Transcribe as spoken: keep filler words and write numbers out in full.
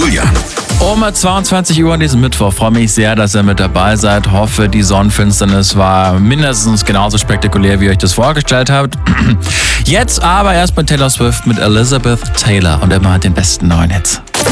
Julian. Um zweiundzwanzig Uhr an diesem Mittwoch. Freue mich sehr, dass ihr mit dabei seid. Hoffe, die Sonnenfinsternis war mindestens genauso spektakulär, wie ihr euch das vorgestellt habt. Jetzt aber erstmal Taylor Swift mit Elizabeth Taylor und immer den besten neuen Hits.